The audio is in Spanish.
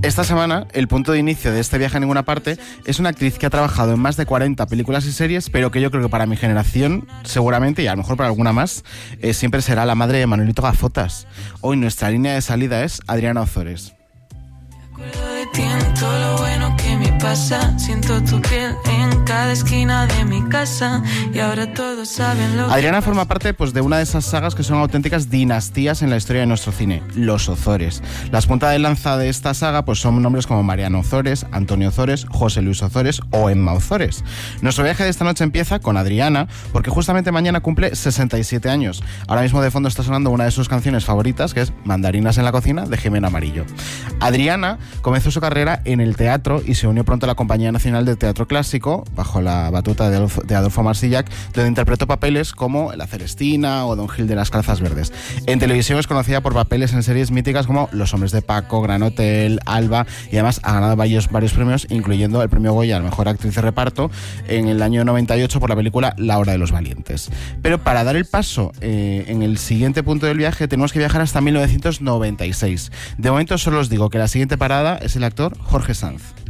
Esta semana, el punto de inicio de este viaje a ninguna parte es una actriz que ha trabajado en más de 40 películas y series, pero que yo creo que para mi generación, seguramente, y a lo mejor para alguna más, siempre será la madre de Manuelito Gafotas. Hoy nuestra línea de salida es Adriana Ozores. Me acuerdo de ti en todo lo bueno que me pasa. Siento tu piel en cada esquina de mi casa. Y ahora todos saben lo Adriana forma parte pues, de una de esas sagas que son auténticas dinastías en la historia de nuestro cine, los Ozores. Las puntas de lanza de esta saga pues, son nombres como Mariano Ozores, Antonio Ozores, José Luis Ozores o Emma Ozores. Nuestro viaje de esta noche empieza con Adriana, porque justamente mañana cumple 67 años. Ahora mismo de fondo está sonando una de sus canciones favoritas, que es Mandarinas en la cocina, de Jimena Amarillo. Adriana comenzó su carrera en el teatro y se unió pronto a la Compañía Nacional de Teatro Clásico, bajo la batuta de Adolfo Marsillac, donde interpretó papeles como La Celestina o Don Gil de las Calzas Verdes. En televisión es conocida por papeles en series míticas como Los Hombres de Paco, Gran Hotel, Alba, y además ha ganado varios premios, incluyendo el premio Goya a la mejor actriz de reparto en el año 98 por la película La Hora de los Valientes. Pero para dar el paso en el siguiente punto del viaje tenemos que viajar hasta 1996. De momento solo os digo que la siguiente parada es el actor Jorge Sanz.